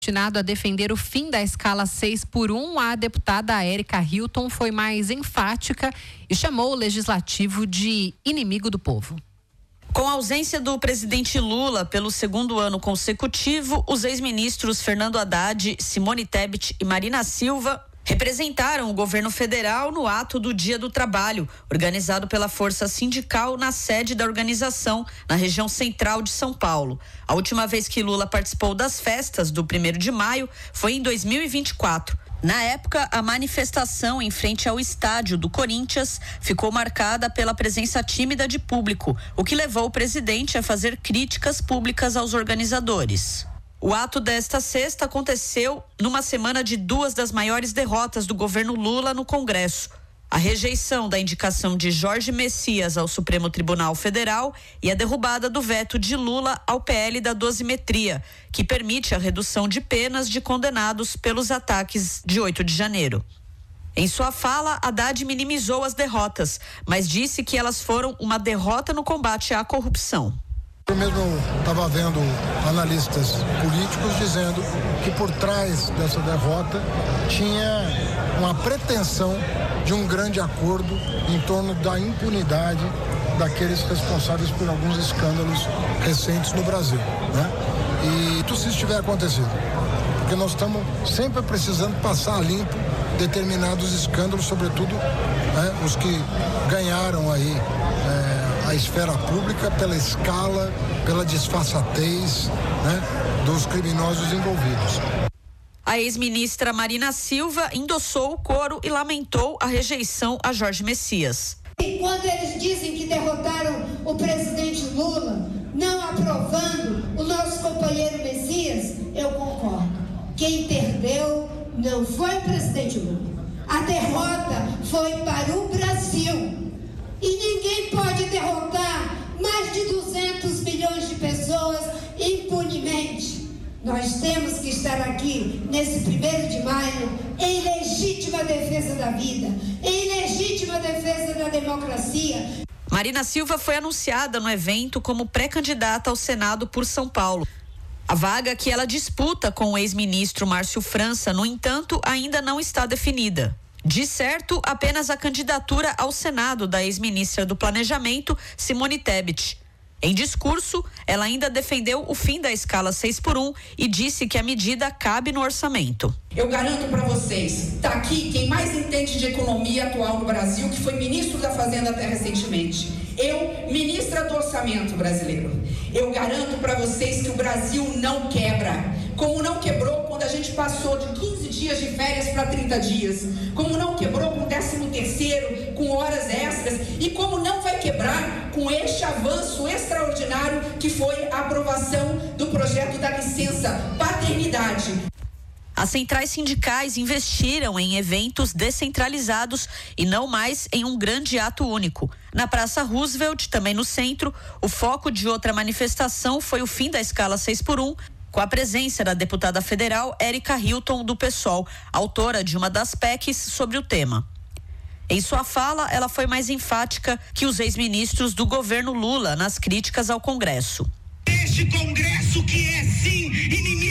Destinado a defender o fim da escala 6x1, a deputada Érica Hilton foi mais enfática e chamou o legislativo de inimigo do povo. Com a ausência do presidente Lula pelo segundo ano consecutivo, os ex-ministros Fernando Haddad, Simone Tebet e Marina Silva representaram o governo federal no ato do Dia do Trabalho, organizado pela Força Sindical na sede da organização, na região central de São Paulo. A última vez que Lula participou das festas do 1º de maio foi em 2024. Na época, a manifestação em frente ao estádio do Corinthians ficou marcada pela presença tímida de público, o que levou o presidente a fazer críticas públicas aos organizadores. O ato desta sexta aconteceu numa semana de duas das maiores derrotas do governo Lula no Congresso. A rejeição da indicação de Jorge Messias ao Supremo Tribunal Federal e a derrubada do veto de Lula ao PL da dosimetria, que permite a redução de penas de condenados pelos ataques de 8 de janeiro. Em sua fala, Haddad minimizou as derrotas, mas disse que elas foram uma derrota no combate à corrupção. Eu mesmo estava vendo analistas políticos dizendo que por trás dessa derrota tinha uma pretensão de um grande acordo em torno da impunidade daqueles responsáveis por alguns escândalos recentes no Brasil, né? E se isso tiver acontecido, porque nós estamos sempre precisando passar a limpo determinados escândalos, sobretudo os que ganharam aí a esfera pública pela escala, pela disfarçatez, dos criminosos envolvidos. A ex-ministra Marina Silva endossou o coro e lamentou a rejeição a Jorge Messias. E quando eles dizem que derrotaram o presidente Lula, não aprovando o nosso companheiro Messias, eu concordo. Quem perdeu não foi o presidente Lula. A derrota foi para o Brasil. E ninguém pode derrotar mais de 200 milhões de pessoas impunemente. Nós temos que estar aqui nesse 1º de maio em legítima defesa da vida, em legítima defesa da democracia. Marina Silva foi anunciada no evento como pré-candidata ao Senado por São Paulo. A vaga que ela disputa com o ex-ministro Márcio França, no entanto, ainda não está definida. De certo, apenas a candidatura ao Senado da ex-ministra do Planejamento, Simone Tebet. Em discurso, ela ainda defendeu o fim da escala 6x1 e disse que a medida cabe no orçamento. Eu garanto para vocês, está aqui quem mais entende de economia atual no Brasil, que foi ministro da Fazenda até recentemente. Eu, ministra do Orçamento brasileiro. Eu garanto para vocês que o Brasil não quebra. Como não quebrou quando a gente passou de 15 dias de férias para 30 dias. Como não quebrou com 13º, com horas extras. E como não vai quebrar com este avanço extraordinário que foi a aprovação do projeto da licença paternidade. As centrais sindicais investiram em eventos descentralizados e não mais em um grande ato único. Na Praça Roosevelt, também no centro, o foco de outra manifestação foi o fim da escala 6x1, com a presença da deputada federal Érica Hilton, do PSOL, autora de uma das PECs sobre o tema. Em sua fala, ela foi mais enfática que os ex-ministros do governo Lula nas críticas ao Congresso. Este Congresso que é, sim, inimigo